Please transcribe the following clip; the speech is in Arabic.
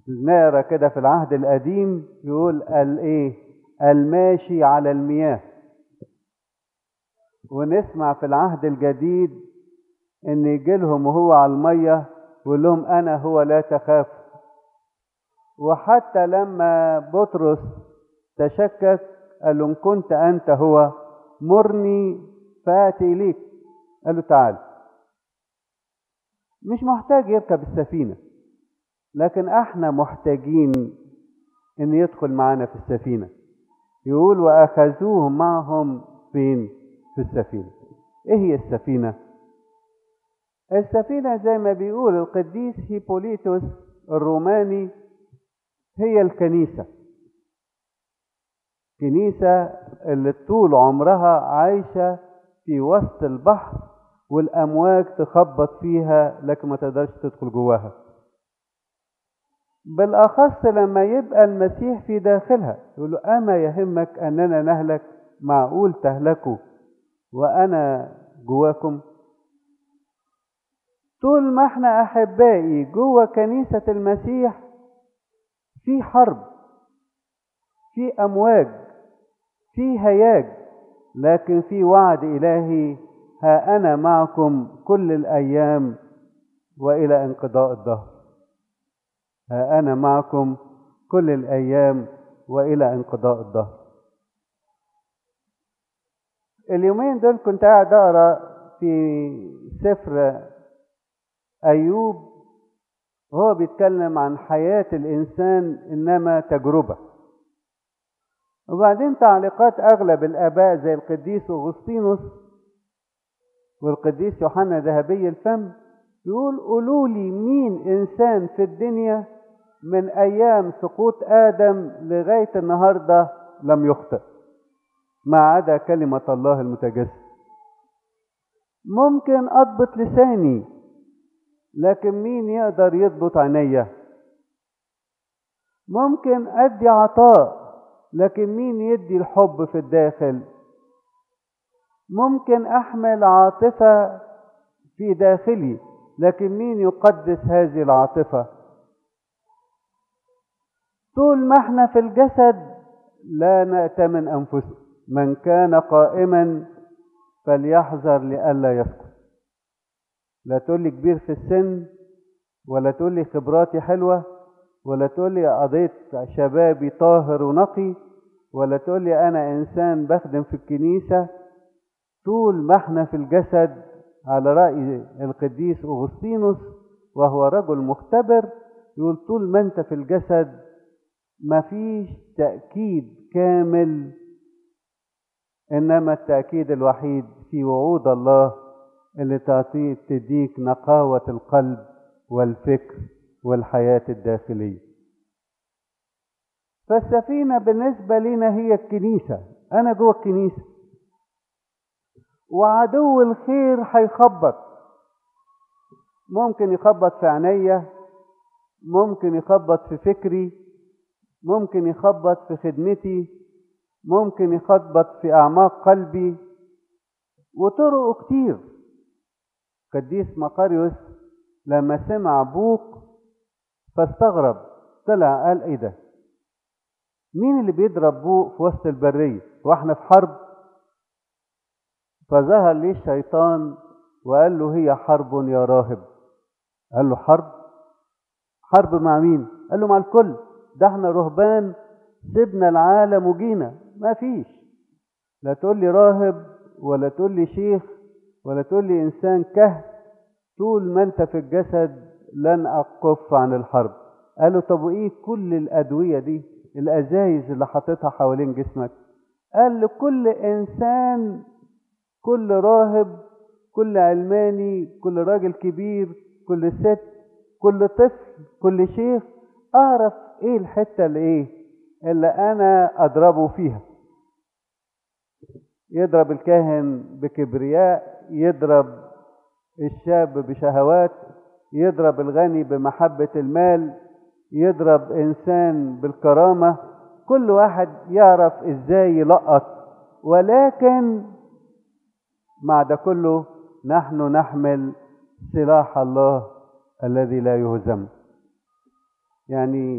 نقرا كده في العهد القديم يقول الايه الماشي على المياه، ونسمع في العهد الجديد ان يجي لهم وهو على الميه ويقول لهم انا هو لا تخافوا. وحتى لما بطرس تشكك قال له ان كنت انت هو مرني فاتي اليك. قال له تعال. مش محتاج يركب السفينه، لكن احنا محتاجين ان يدخل معنا في السفينه. يقول واخذوه معهم فين؟ في السفينه. ايه هي السفينه؟ السفينه زي ما بيقول القديس هيبوليتوس الروماني هي الكنيسه. كنيسه اللي طول عمرها عايشه في وسط البحر والامواج تخبط فيها لكن ما تقدرش تدخل جواها، بالاخص لما يبقى المسيح في داخلها. يقول له اما يهمك اننا نهلك؟ معقول تهلكوا وانا جواكم؟ طول ما احنا احبائي جوا كنيسه المسيح في حرب، في امواج، في هياج، لكن في وعد الهي: ها انا معكم كل الايام والى انقضاء الدهر. ها انا معكم كل الايام والى انقضاء الدهر. اليومين دول كنت قاعد اقرا في سفر ايوب وهو بيتكلم عن حياه الانسان انما تجربه. وبعدين تعليقات اغلب الاباء زي القديس اغسطينوس والقديس يوحنا ذهبي الفم يقول قولوا لي مين انسان في الدنيا من ايام سقوط ادم لغايه النهارده لم يخطئ ما عدا كلمه الله المتجسد. ممكن اضبط لساني، لكن مين يقدر يضبط عينيا؟ ممكن ادي عطاء، لكن مين يدي الحب في الداخل؟ ممكن احمل عاطفه في داخلي، لكن مين يقدس هذه العاطفه؟ طول ما احنا في الجسد لا نأتمن انفسنا. من كان قائما فليحذر لئلا يسقط. لا تقول لي كبير في السن، ولا تقول لي خبراتي حلوه، ولا تقول لي قضيت شبابي طاهر ونقي، ولا تقول لي انا انسان بخدم في الكنيسه. طول ما احنا في الجسد، على رأي القديس أغسطينوس وهو رجل مختبر، يقول طول ما انت في الجسد مفيش تأكيد كامل، إنما التأكيد الوحيد في وعود الله اللي تديك نقاوة القلب والفكر والحياة الداخلية. فالسفينة بالنسبة لنا هي الكنيسة. أنا جوه الكنيسة، وعدو الخير هيخبط. ممكن يخبط في عينيا، ممكن يخبط في فكري، ممكن يخبط في خدمتي، ممكن يخبط في أعماق قلبي، وطرقه كتير. قديس مقاريوس لما سمع بوق فاستغرب، طلع قال ايه ده؟ مين اللي بيضرب بوق في وسط البرية واحنا في حرب؟ فظهر ليه الشيطان وقال له هي حرب يا راهب. قال له حرب؟ حرب مع مين؟ قال له مع الكل. ده احنا رهبان سيبنا العالم وجينا. ما فيش، لا تقول لي راهب ولا تقول لي شيخ ولا تقول لي انسان كهف. طول ما انت في الجسد لن اكف عن الحرب. قال له طب وايه كل الادويه دي، الازايز اللي حاططها حوالين جسمك؟ قال لكل انسان، كل راهب، كل علماني، كل راجل كبير، كل ست، كل طفل، كل شيخ، اعرف ايه الحته اللي انا اضربه فيها. يضرب الكاهن بكبرياء، يضرب الشاب بشهوات، يضرب الغني بمحبه المال، يضرب انسان بالكرامه. كل واحد يعرف ازاي يلقط. ولكن مع ده كله نحن نحمل سلاح الله الذي لا يهزم. يعني